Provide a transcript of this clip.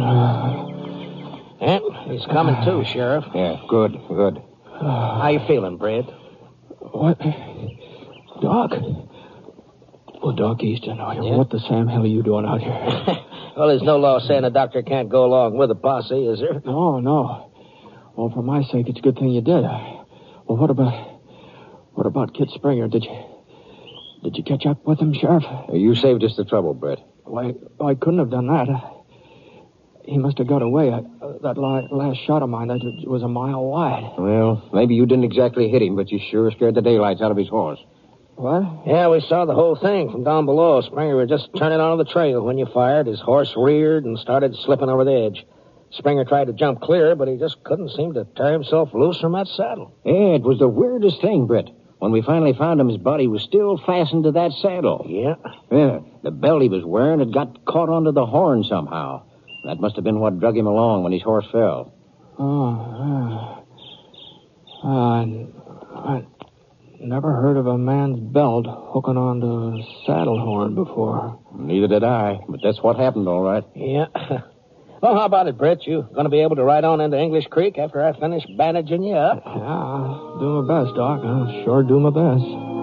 He's coming too, Sheriff. Yeah, good. How you feeling, Brad? What? Doc? Oh, Doc Easton, what the Sam hell are you doing out here? Well, there's no law saying a doctor can't go along with a posse, is there? No. Well, for my sake, it's a good thing you did. Well, what about Kid Springer? Did you catch up with him, Sheriff? You saved us the trouble, Brett. Why, I couldn't have done that. He must have got away. That last shot of mine, that was a mile wide. Well, maybe you didn't exactly hit him, but you sure scared the daylights out of his horse. What? Yeah, we saw the whole thing from down below. Springer was just turning onto the trail when you fired. His horse reared and started slipping over the edge. Springer tried to jump clear, but he just couldn't seem to tear himself loose from that saddle. Yeah, it was the weirdest thing, Brett. When we finally found him, his body was still fastened to that saddle. Yeah? Yeah, the belt he was wearing had got caught onto the horn somehow. That must have been what drug him along when his horse fell. I never heard of a man's belt hooking onto a saddle horn before. Neither did I, but that's what happened, all right. Yeah. Well, how about it, Britt? You going to be able to ride on into English Creek after I finish bandaging you up? Yeah, I'll do my best, Doc. I'll sure do my best.